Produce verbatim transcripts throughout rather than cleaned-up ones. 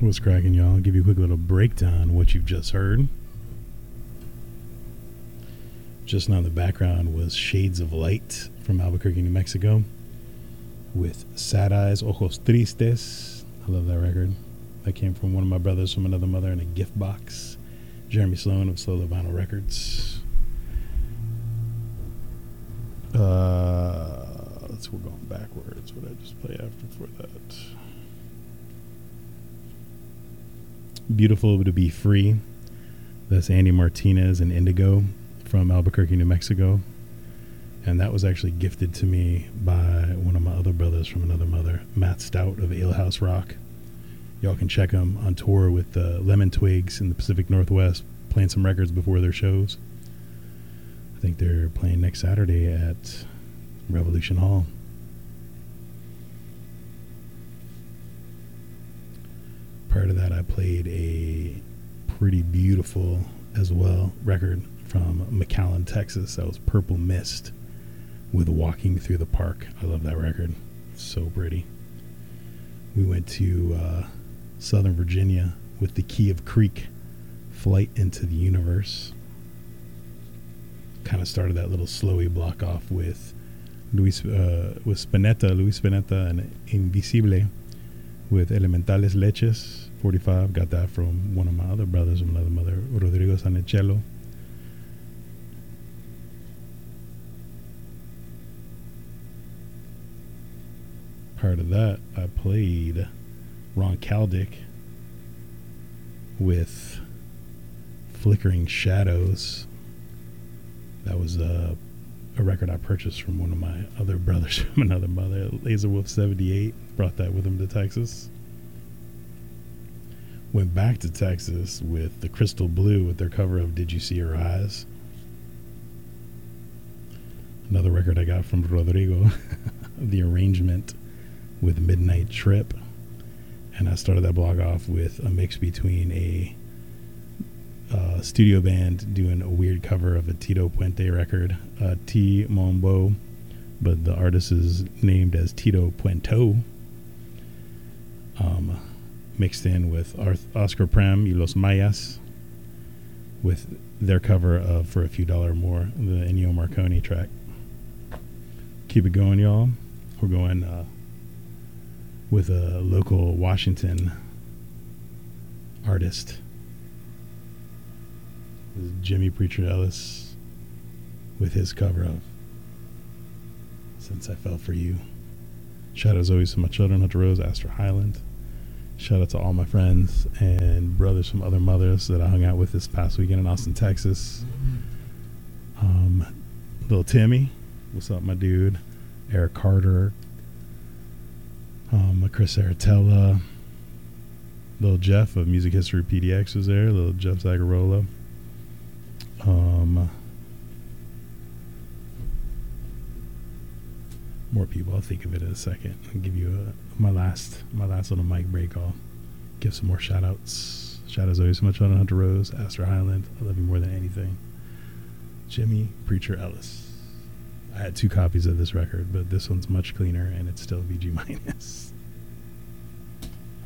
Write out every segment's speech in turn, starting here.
What's cracking, y'all? I'll give you a quick little breakdown of what you've just heard. Just now in the background was Shades of Light from Albuquerque, New Mexico with Sad Eyes, Ojos Tristes. I love that record. That came from one of my brothers from another mother in a gift box. Jeremy Sloan of Solo Vinyl Records. Uh, let's, we're going backwards. What did I just play after for that? Beautiful to Be Free. That's Andy Martinez and Indigo from Albuquerque, New Mexico. And that was actually gifted to me by one of my other brothers from another mother, Matt Stout of Alehouse Rock. Y'all can check him on tour with uh, Lemon Twigs in the Pacific Northwest, playing some records before their shows. I think they're playing next Saturday at Revolution Hall. Prior to that, I played a pretty beautiful, as well, record from McAllen, Texas. That was Purple Mist with Walking Through the Park. I love that record. It's so pretty. We went to uh, Southern Virginia with the Key of Creek, Flight into the Universe. Kind of started that little slowy block off with Luis, uh, with Spinetta, Luis Spinetta and Invisible with Elementales Leches, forty-five. Got that from one of my other brothers from another mother, Rodrigo Sanichello. Prior to that, I played Ron Kaldick with Flickering Shadows. That was a, a record I purchased from one of my other brothers from another mother, Laser Wolf seventy-eight. Brought that with him to Texas. Went back to Texas with the Crystal Blue with their cover of Did You See Her Eyes? Another record I got from Rodrigo, The Arrangement with Midnight Trip. And I started that blog off with a mix between a uh, studio band doing a weird cover of a Tito Puente record, uh, T. Mombo, but the artist is named as Tito Puento. Um, mixed in with Arth- Oscar Prem y Los Mayas with their cover of For a Few Dollar More, the Ennio Morricone track. Keep it going, y'all. We're going uh, with a local Washington artist. This is Jimmy Preacher Ellis with his cover of Since I Fell for You. Shout out as always to my children, Hunter Rose, Astor Highland. Shout out to all my friends and brothers from other mothers that I hung out with this past weekend in Austin, Texas. Um, Little Timmy, what's up, my dude? Eric Carter, um, Chris Aratella, Little Jeff of Music History P D X was there. Little Jeff Zagarola. Um, more people. I'll think of it in a second. I'll give you a, my last my last little mic break. I'll give some more shout outs. Shout outs always so much on Hunter Rose, Astor Highland. I love you more than anything. Jimmy Preacher Ellis. I had two copies of this record, but this one's much cleaner and it's still V G minus.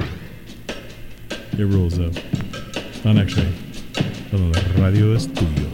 It rules up. On actually, on the Radio Estudio.